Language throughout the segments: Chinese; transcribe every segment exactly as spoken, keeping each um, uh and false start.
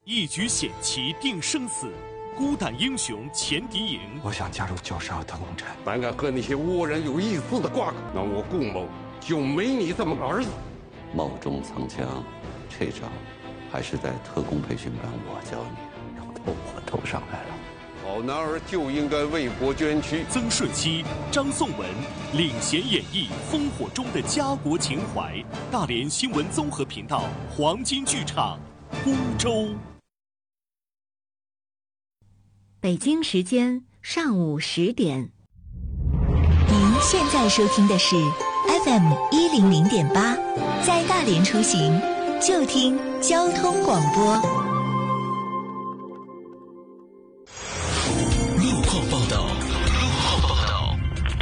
一局险棋定生死，孤胆英雄前敌营。 我想加入九十二特工队， 胆敢和那些倭人有一丝的瓜葛，那我顾某就没你这么个儿子。 冒中藏枪，这招还是在特工培训班我教你，要投我投上来了。 好男儿就应该为国捐躯。 曾舜晞、张颂文领衔演绎烽火中的家国情怀。大连新闻综合频道黄金剧场，孤舟。 北京时间上午十点。您现在收听的是 F M 一零零点八，在大连出行就听交通广播。 路况报道，路况报道。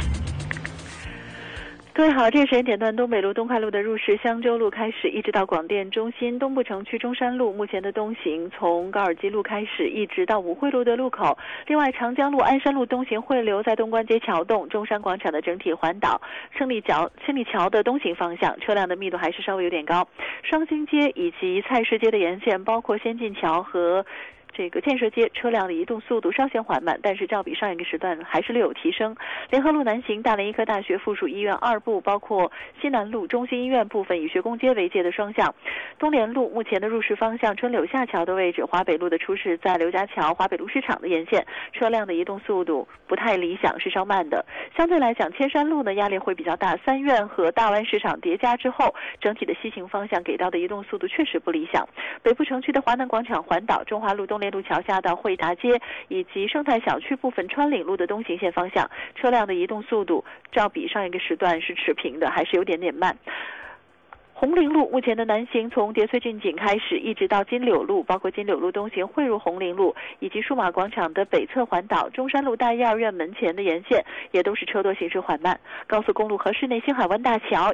各位好，这个时间点段东北路、东快路的入市香洲路开始，一直到广电中心东部城区中山路，目前的东行从高尔基路开始，一直到武汇路的路口。另外，长江路、鞍山路东行汇流在东关街桥洞、中山广场的整体环岛、胜利桥、胜利桥的东行方向，车辆的密度还是稍微有点高。双星街以及菜市街的沿线，包括先进桥和这个建设街，车辆的移动速度稍显缓慢，但是照比上一个时段还是略有提升。联合路南行大连医科大学附属医院二部，包括西南路中心医院部分以学工街为界的双向。东联路目前的入市方向春柳下桥的位置，华北路的出市在刘家桥、华北路市场的沿线，车辆的移动速度不太理想，是稍慢的。相对来讲，千山路呢压力会比较大，三院和大湾市场叠加之后，整体的西行方向给到的移动速度确实不理想。北部城区的华南广场环岛、中华路东联路桥下到惠达街以及生态小区部分川岭路的东行线方向，车辆的移动速度照比上一个时段是持平的，还是有点点慢。红陵路目前的南行从叠翠郡景开始，一直到金柳路，包括金柳路东行汇入红陵路，以及数码广场的北侧环岛、中山路大医二院门前的沿线，也都是车多行驶缓慢。高速公路和市内星海湾大桥